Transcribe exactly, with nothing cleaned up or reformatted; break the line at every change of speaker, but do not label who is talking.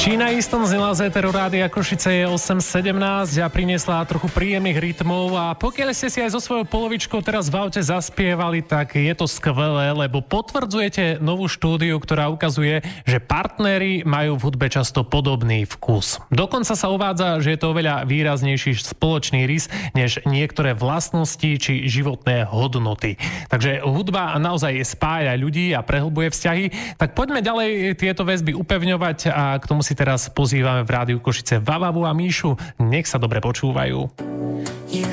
Sheena Easton znela z éteru Rádia Košice, je osem sedemnásť a priniesla trochu príjemných rytmov a pokiaľ ste si aj so svojou polovičkou teraz v aute zaspievali, tak je to skvelé, lebo potvrdzujete novú štúdiu, ktorá ukazuje, že partneri majú v hudbe často podobný vkus. Dokonca sa uvádza, že je to oveľa výraznejší spoločný rys, než niektoré vlastnosti či životné hodnoty. Takže hudba naozaj spája ľudí a prehlbuje vzťahy, tak poďme ďalej tieto väzby upevňovať a k tomu si teraz pozývame v Rádiu Košice Vavavu a Míšu. Nech sa dobre počúvajú.